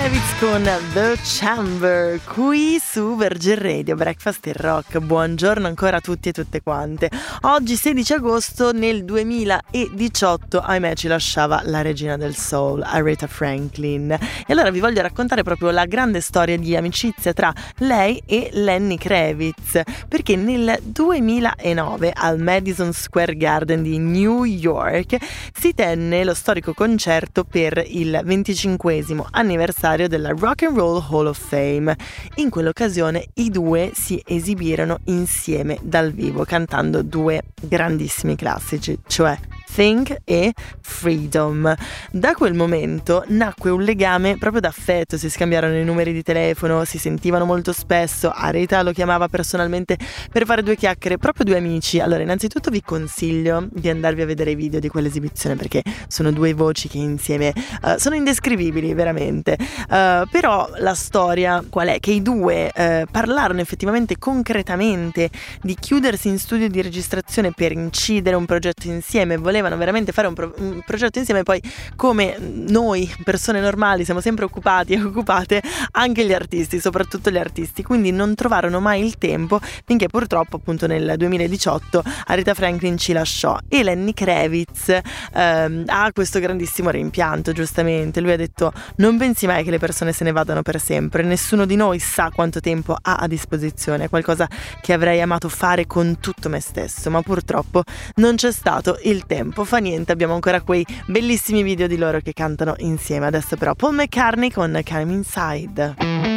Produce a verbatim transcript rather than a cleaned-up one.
Kravitz con The Chamber qui su Virgin Radio, Breakfast in Rock. Buongiorno ancora a tutti e tutte quante. Oggi sedici agosto nel duemiladiciotto, ahimè, ci lasciava la regina del soul, Aretha Franklin. E allora vi voglio raccontare proprio la grande storia di amicizia tra lei e Lenny Kravitz, perché nel duemilanove al Madison Square Garden di New York si tenne lo storico concerto per il venticinquesimo anniversario della Rock and Roll Hall of Fame. In quell'occasione i due si esibirono insieme dal vivo cantando due grandissimi classici, cioè Think e Freedom. Da quel momento nacque un legame proprio d'affetto, si scambiarono i numeri di telefono, si sentivano molto spesso, Aretha lo chiamava personalmente per fare due chiacchiere, proprio due amici. Allora, innanzitutto vi consiglio di andarvi a vedere i video di quell'esibizione perché sono due voci che insieme uh, sono indescrivibili veramente, uh, però la storia qual è? Che i due uh, parlarono effettivamente concretamente di chiudersi in studio di registrazione per incidere un progetto insieme, volevano veramente fare un, pro- un progetto insieme. Poi, come noi persone normali siamo sempre occupati e occupate, anche gli artisti, soprattutto gli artisti, quindi non trovarono mai il tempo, finché purtroppo appunto nel duemiladiciotto Aretha Franklin ci lasciò e Lenny Kravitz ehm, ha questo grandissimo rimpianto. Giustamente lui ha detto: non pensi mai che le persone se ne vadano per sempre, nessuno di noi sa quanto tempo ha a disposizione, qualcosa che avrei amato fare con tutto me stesso, ma purtroppo non c'è stato il tempo. Fa niente, abbiamo ancora quei bellissimi video di loro che cantano insieme. Adesso però Paul McCartney con Come Inside.